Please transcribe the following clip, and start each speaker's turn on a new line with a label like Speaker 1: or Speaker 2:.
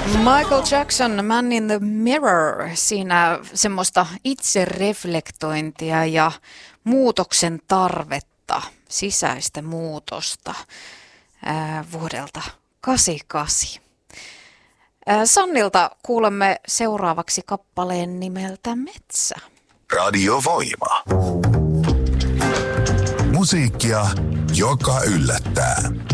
Speaker 1: Michael Jackson, Man in the Mirror, siinä semmoista itsereflektointia ja muutoksen tarvetta, sisäistä muutosta vuodelta 88. Sannilta kuulemme seuraavaksi kappaleen nimeltä Metsä.
Speaker 2: Radiovoima. Musiikkia, joka yllättää.